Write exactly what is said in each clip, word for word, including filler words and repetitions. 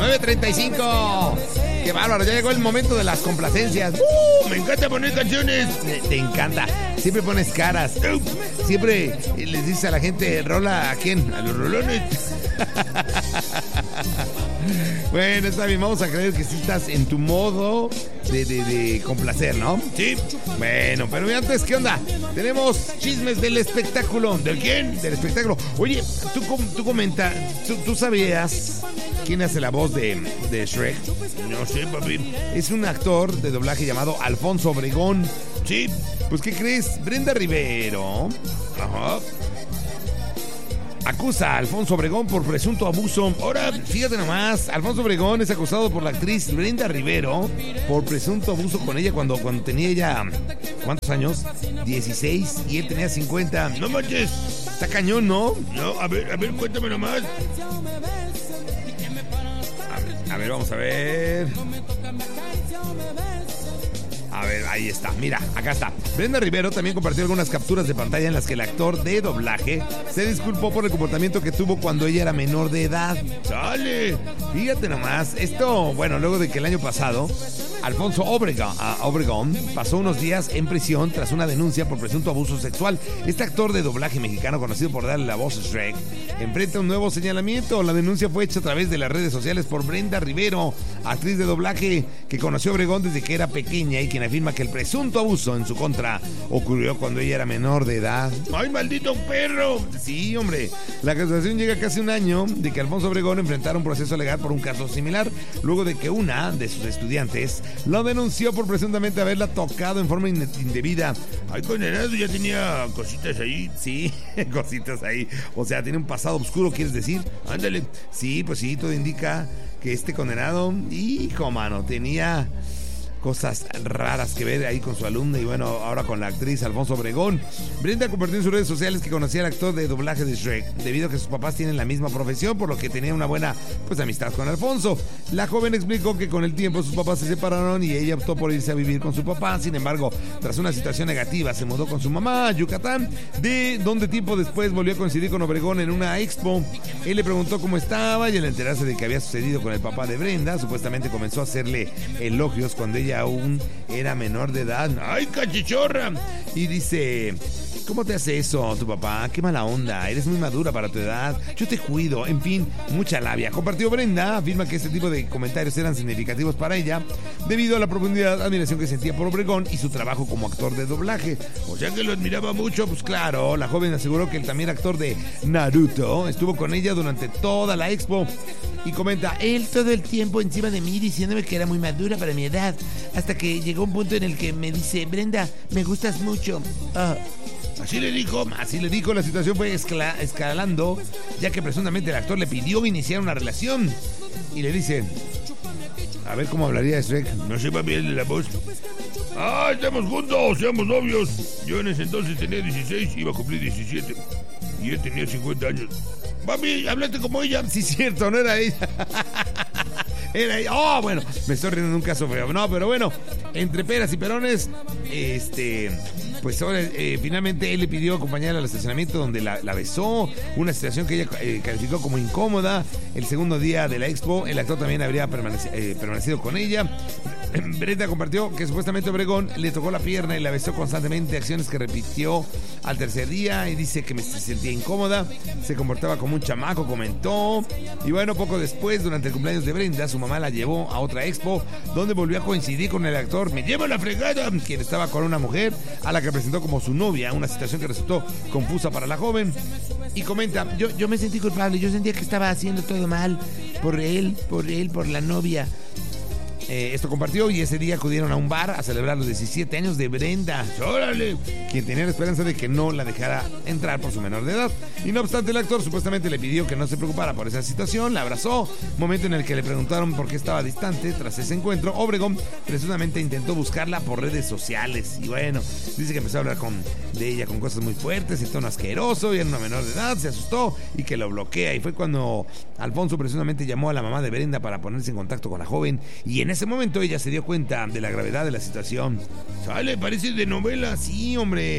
nueve treinta y cinco. Qué bárbaro, ya llegó el momento de las complacencias. ¡Uh! Me encanta poner canciones. Te, te encanta. Siempre pones caras. Siempre les dices a la gente, rola a quién, a los rolones. Bueno, está bien, vamos a creer que sí estás en tu modo de, de, de complacer, ¿no? Sí. Bueno, pero antes, ¿qué onda? Tenemos chismes del espectáculo. ¿Del quién? Del espectáculo. Oye, tú, tú comenta, ¿tú, tú sabías quién hace la voz de, de Shrek? No sé, papi. Es un actor de doblaje llamado Alfonso Obregón. Sí. Pues, ¿qué crees? Brenda Rivero. Ajá. Acusa a Alfonso Obregón por presunto abuso. Ahora, fíjate nomás, Alfonso Obregón es acusado por la actriz Brenda Rivero por presunto abuso con ella cuando, cuando tenía ella, ¿cuántos años? dieciséis y él tenía cincuenta. No manches, está cañón, ¿no? No, a ver, a ver, cuéntame nomás. A ver, a ver, vamos a ver. A ver, ahí está, mira, acá está. Brenda Rivero también compartió algunas capturas de pantalla en las que el actor de doblaje se disculpó por el comportamiento que tuvo cuando ella era menor de edad. ¡Sale! Fíjate nomás, esto, bueno, luego de que el año pasado Alfonso Obregón, uh, Obregón pasó unos días en prisión tras una denuncia por presunto abuso sexual. Este actor de doblaje mexicano, conocido por darle la voz a Shrek, enfrenta un nuevo señalamiento. La denuncia fue hecha a través de las redes sociales por Brenda Rivero, actriz de doblaje que conoció a Obregón desde que era pequeña y quien afirma que el presunto abuso en su contra ocurrió cuando ella era menor de edad. ¡Ay, maldito perro! Sí, hombre. La acusación llega casi un año de que Alfonso Obregón enfrentara un proceso legal por un caso similar, luego de que una de sus estudiantes lo denunció por presuntamente haberla tocado en forma indebida. Ay, condenado, ya tenía cositas ahí. Sí, cositas ahí. O sea, tiene un pasado oscuro, ¿quieres decir? Ándale. Sí, pues sí, todo indica que este condenado, hijo, mano, tenía cosas raras que ver ahí con su alumna y bueno, ahora con la actriz Alfonso Obregón. Brenda compartió en sus redes sociales que conocía al actor de doblaje de Shrek debido a que sus papás tienen la misma profesión, por lo que tenía una buena pues amistad con Alfonso. La joven explicó que con el tiempo sus papás se separaron y ella optó por irse a vivir con su papá. Sin embargo, tras una situación negativa, se mudó con su mamá a Yucatán, de donde tiempo después volvió a coincidir con Obregón en una expo. Él le preguntó cómo estaba y al enterarse de que había sucedido con el papá de Brenda, supuestamente comenzó a hacerle elogios cuando ella aún era menor de edad. ¡Ay, cachichorra! Y dice, ¿cómo te hace eso tu papá? ¡Qué mala onda! Eres muy madura para tu edad. Yo te cuido. En fin, mucha labia. Compartió Brenda, afirma que este tipo de comentarios eran significativos para ella debido a la profundidad admiración que sentía por Obregón y su trabajo como actor de doblaje. O sea que lo admiraba mucho. Pues claro, la joven aseguró que el también actor de Naruto estuvo con ella durante toda la expo. Y comenta, él todo el tiempo encima de mí diciéndome que era muy madura para mi edad, hasta que llegó un punto en el que me dice, Brenda, me gustas mucho. Ah. Así le dijo, así le dijo, la situación fue escala, escalando, ya que presuntamente el actor le pidió iniciar una relación. Y le dice, a ver cómo hablaría Shrek. No sepa bien de la voz. Ah, estamos juntos, seamos novios. Yo en ese entonces tenía dieciséis, iba a cumplir diecisiete. Y él tenía cincuenta años. Mami, háblate como ella. Sí, cierto, no era ella. Era ella. Oh, bueno, me estoy riendo de un caso feo. No, pero bueno, entre peras y perones, este, pues ahora eh, finalmente él le pidió acompañarla al estacionamiento donde la, la besó. Una situación que ella eh, calificó como incómoda. El segundo día de la expo, el actor también habría permaneci- eh, permanecido con ella. Brenda compartió que supuestamente Obregón le tocó la pierna y la besó constantemente, acciones que repitió al tercer día, y dice que me se sentía incómoda, se comportaba como un chamaco, comentó. Y bueno, poco después, durante el cumpleaños de Brenda, su mamá la llevó a otra expo donde volvió a coincidir con el actor. Me lleva la fregada, quien estaba con una mujer a la que presentó como su novia, una situación que resultó confusa para la joven. Y comenta, yo, yo me sentí culpable, yo sentía que estaba haciendo todo mal por él, por él, por la novia. Eh, esto compartió y ese día acudieron a un bar a celebrar los diecisiete años de Brenda. ¡Órale! Quien tenía la esperanza de que no la dejara entrar por su menor de edad. Y no obstante, el actor supuestamente le pidió que no se preocupara por esa situación, la abrazó. Momento en el que le preguntaron por qué estaba distante. Tras ese encuentro, Obregón presuntamente intentó buscarla por redes sociales. Y bueno, dice que empezó a hablar con, de ella con cosas muy fuertes, en tono asqueroso, y era una menor de edad, se asustó y que lo bloquea. Y fue cuando Alfonso presuntamente llamó a la mamá de Brenda para ponerse en contacto con la joven. Y en ese momento ella se dio cuenta de la gravedad de la situación. Sale, parece de novela. Sí, hombre.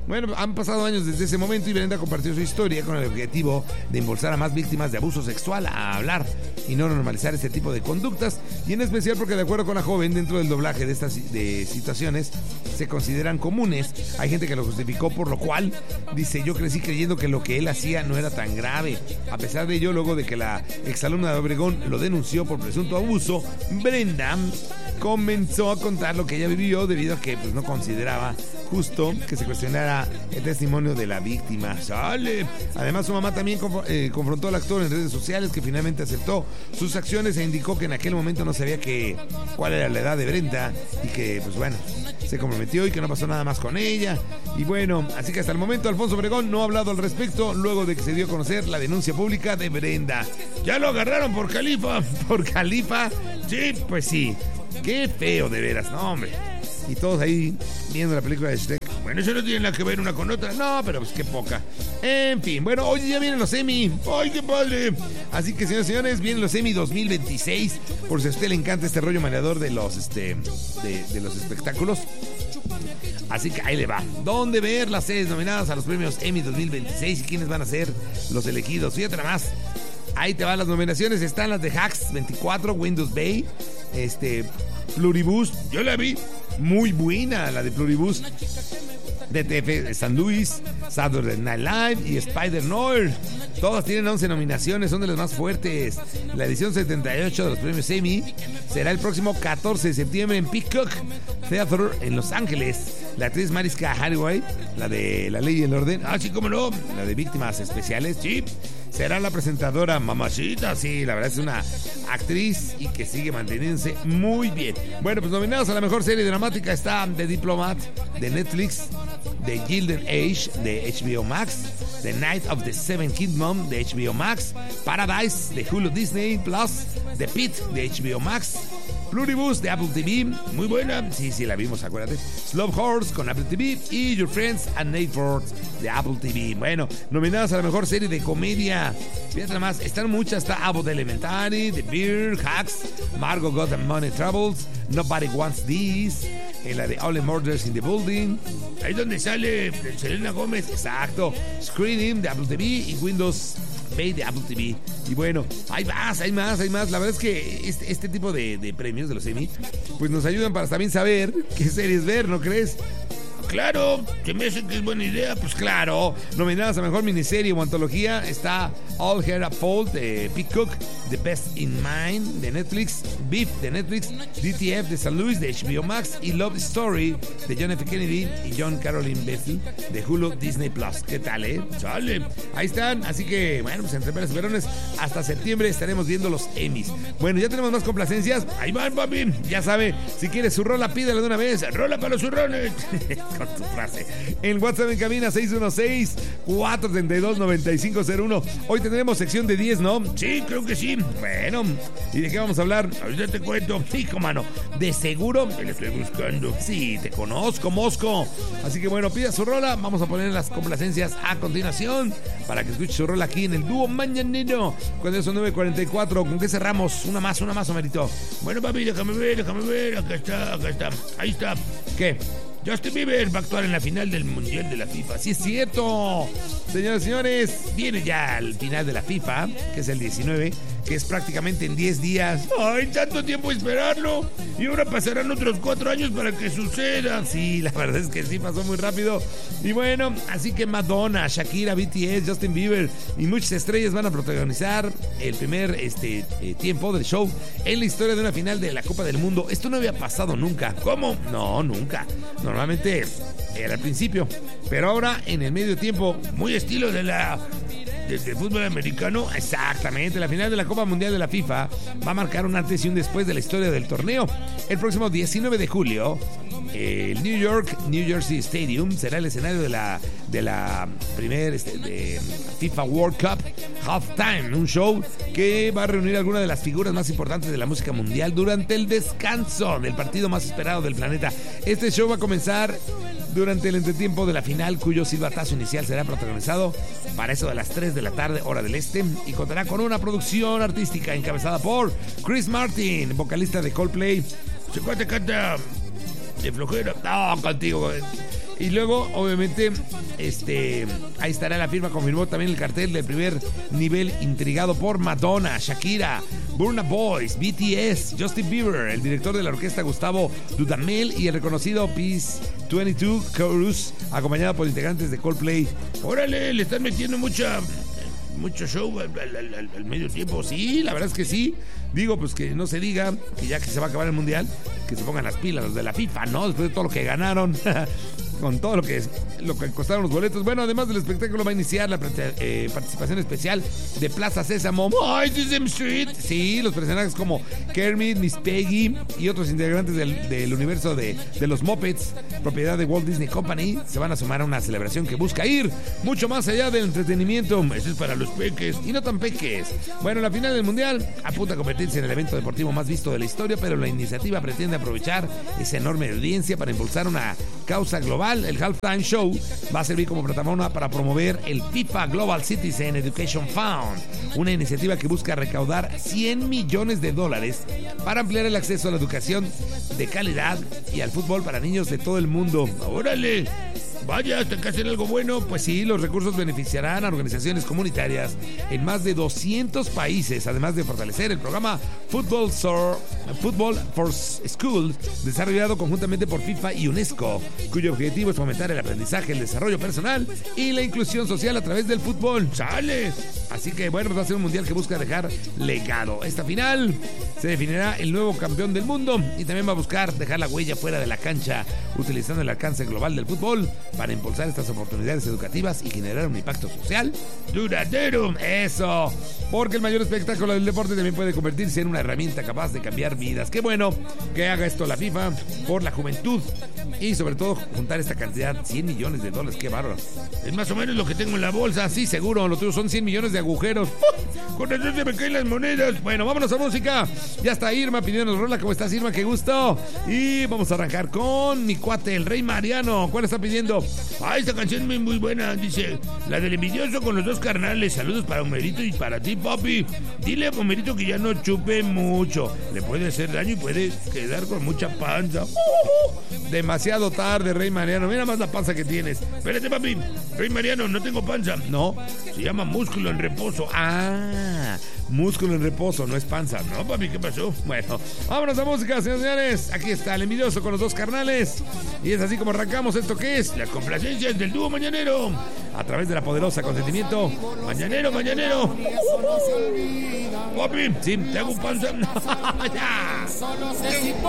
Bueno, han pasado años desde ese momento y Brenda compartió su historia con el objetivo de impulsar a más víctimas de abuso sexual a hablar y no normalizar este tipo de conductas, y en especial porque de acuerdo con la joven, dentro del doblaje de estas de situaciones se consideran comunes. Hay gente que lo justificó, por lo cual dice: yo crecí creyendo que lo que él hacía no era tan grave. A pesar de ello, luego de que la exalumna de Obregón lo denunció por presunto abuso, Brenda comenzó a contar lo que ella vivió debido a que pues, no consideraba justo que se cuestionara el testimonio de la víctima. ¡Sale! Además, su mamá también conf- eh, confrontó al actor en redes sociales, que finalmente aceptó sus acciones e indicó que en aquel momento no sabía que, cuál era la edad de Brenda y que, pues bueno, se comprometió y que no pasó nada más con ella. Y bueno, así que hasta el momento Alfonso Obregón no ha hablado al respecto luego de que se dio a conocer la denuncia pública de Brenda. ¿Ya lo agarraron por Califa? ¿Por Califa? Sí, pues sí. Qué feo, de veras, no, hombre. Y todos ahí viendo la película de Shrek. Bueno, eso no tiene nada que ver una con otra. No, pero pues qué poca. En fin, bueno, hoy ya vienen los Emmy. ¡Ay, qué padre! Así que, señores y señores, vienen los Emmy dos mil veintiséis. Por si a usted le encanta este rollo mareador de los, este, de, de los espectáculos. Así que ahí le va. ¿Dónde ver las series nominadas a los premios Emmy dos mil veintiséis y quiénes van a ser los elegidos? Fíjate nada más. Ahí te van las nominaciones. Están las de Hacks veinticuatro, Windows Bay, este, Pluribus. Yo la vi. Muy buena la de Pluribus. D T F San Luis, Saturday Night Live y Spider Noir. Todas tienen once nominaciones, son de las más fuertes. La edición setenta y ocho de los premios Emmy será el próximo catorce de septiembre en Peacock Theater en Los Ángeles. La actriz Mariska Hargitay, la de La Ley y el Orden, ah, sí, cómo no, la de Víctimas Especiales, sí, será la presentadora. Mamacita, sí, la verdad es una actriz y que sigue manteniéndose muy bien. Bueno, pues nominados a la mejor serie dramática está The Diplomat de Netflix, The Gilded Age de H B O Max, The Night of the Seven Kingdom de H B O Max, Paradise de Hulu Disney Plus, The Pit de H B O Max, Pluribus de Apple T V, muy buena, sí, sí, la vimos, acuérdate. Slow Horse con Apple T V y Your Friends at Neighbors de Apple T V. Bueno, nominadas a la mejor serie de comedia. Fíjate nada más, están muchas, está Abbott Elementary, The Beer, Hacks, Margot Got the Money Troubles, Nobody Wants This, en la de Only Murders in the Building, ahí donde sale Selena Gómez, exacto, Screening de Apple T V y Windows Bay de Apple T V. Y bueno, hay más, hay más, hay más. La verdad es que este, este tipo de, de premios de los Emmy pues nos ayudan para también saber qué series ver, ¿no crees? Claro, que me hacen que es buena idea, pues claro. Nominadas a mejor miniserie o antología está All Hair Up Fault de Peacock, The Best in Mind de Netflix, Beef de Netflix, D T F de San Luis de H B O Max y Love Story de John F. Kennedy y John Caroline Bethel de Hulu Disney Plus. ¿Qué tal, eh? Sale. Ahí están, así que bueno, pues entre peras y verones hasta septiembre estaremos viendo los Emmys. Bueno, ya tenemos más complacencias. Ahí van, papi. Ya sabe, si quieres su rola, pídela de una vez. Rola para los zurrones. Con tu frase. En WhatsApp en cabina seis uno seis, cuatro tres dos, nueve cinco cero uno. Hoy tendremos sección de diez, ¿no? Sí, creo que sí. Bueno, ¿y de qué vamos a hablar? Ahorita te cuento. Hijo, mano. De seguro te le estoy buscando. Sí, te conozco, Mosco. Así que bueno, pida su rola. Vamos a poner las complacencias a continuación para que escuche su rola aquí en el dúo mañanero. Cuando son nueve cuarenta y cuatro, ¿con qué cerramos? Una más, una más, Omerito. Bueno, papi, déjame ver, déjame ver. Acá está, acá está. Ahí está. ¿Qué? Justin Bieber va a actuar en la final del Mundial de la FIFA. ¡Sí es cierto! Señoras y señores, viene ya el final de la FIFA, que es el diecinueve, que es prácticamente en diez días. ¡Ay, tanto tiempo esperarlo! Y ahora pasarán otros cuatro años para que suceda. Sí, la verdad es que sí, pasó muy rápido. Y bueno, así que Madonna, Shakira, B T S, Justin Bieber y muchas estrellas van a protagonizar el primer este, eh, tiempo del show en la historia de una final de la Copa del Mundo. Esto no había pasado nunca. ¿Cómo? No, nunca. Normalmente era al principio, pero ahora en el medio tiempo, muy estilo de la del fútbol americano. Exactamente, la final de la Copa Mundial de la FIFA va a marcar un antes y un después de la historia del torneo. El próximo diecinueve de julio, el New York New Jersey Stadium será el escenario de la de la primer este, de FIFA World Cup Halftime, un show que va a reunir algunas de las figuras más importantes de la música mundial durante el descanso del partido más esperado del planeta. Este show va a comenzar durante el entretiempo de la final, cuyo silbatazo inicial será protagonizado para eso de las tres de la tarde, hora del este, y contará con una producción artística encabezada por Chris Martin, vocalista de Coldplay. Se cuenta, canta de flojera. No, contigo. Y luego, obviamente, este, ahí estará la firma. Confirmó también el cartel del primer nivel, intrigado por Madonna, Shakira, Burna Boy, B T S, Justin Bieber, el director de la orquesta Gustavo Dudamel y el reconocido Peace veintidós Chorus, acompañado por integrantes de Coldplay. Órale, le están metiendo mucha... mucho show al, al, al, al medio tiempo. Sí, la verdad es que sí. Digo, pues que no se diga que ya que se va a acabar el mundial, que se pongan las pilas los de la FIFA, ¿no? Después de todo lo que ganaron, con todo lo que, lo que costaron los boletos. Bueno, además del espectáculo va a iniciar la eh, participación especial de Plaza Sésamo. ¡Ay, Sesame Street! Sí, los personajes como Kermit, Miss Peggy y otros integrantes del, del universo de, de los Muppets, propiedad de Walt Disney Company, se van a sumar a una celebración que busca ir mucho más allá del entretenimiento. Eso es para los peques y no tan peques. Bueno, la final del mundial apunta a convertirse en el evento deportivo más visto de la historia, pero la iniciativa pretende aprovechar esa enorme audiencia para impulsar una causa global. El Halftime Show va a servir como plataforma para promover el FIFA Global Citizen Education Fund, una iniciativa que busca recaudar cien millones de dólares para ampliar el acceso a la educación de calidad y al fútbol para niños de todo el mundo. ¡Órale! Vaya, hasta que hacen algo bueno. Pues sí, los recursos beneficiarán a organizaciones comunitarias en más de doscientos países, además de fortalecer el programa Football, for, Football for Schools, desarrollado conjuntamente por FIFA y UNESCO, cuyo objetivo es fomentar el aprendizaje, el desarrollo personal y la inclusión social a través del fútbol. ¡Sale! Así que bueno, va a ser un mundial que busca dejar legado. Esta final se definirá el nuevo campeón del mundo y también va a buscar dejar la huella fuera de la cancha, utilizando el alcance global del fútbol para impulsar estas oportunidades educativas y generar un impacto social duradero. Eso, porque el mayor espectáculo del deporte también puede convertirse en una herramienta capaz de cambiar vidas. Qué bueno que haga esto la FIFA por la juventud y sobre todo juntar esta cantidad, cien millones de dólares. Qué bárbaro. Es más o menos lo que tengo en la bolsa. Sí, seguro, lo tuyo son cien millones de agujeros. ¡Oh! Con eso se me caen las monedas. Bueno, vámonos a música. Ya está Irma pidiendo rola. ¿Cómo estás, Irma? Qué gusto. Y vamos a arrancar con mi cuate, el Rey Mariano. ¿Cuál está pidiendo? Ah, esta canción es muy buena. Dice, la del envidioso con los dos carnales. Saludos para Homerito y para ti, papi. Dile a Homerito que ya no chupe mucho. Le puede hacer daño y puede quedar con mucha panza. Uh, uh. Demasiado tarde, Rey Mariano. Mira más la panza que tienes. Espérate, papi. Rey Mariano, no tengo panza. No, se llama músculo en reposo. Ah, músculo en reposo, no es panza. No, papi, ¿qué pasó? Bueno, vámonos a música, señores y señores. Aquí está el envidioso con los dos carnales. Y es así como arrancamos esto que es las complacencias del dúo mañanero. A través de la poderosa Consentimiento. Mañanero, mañanero. Uh, uh, uh. Papi, sí, te hago panza. Ya.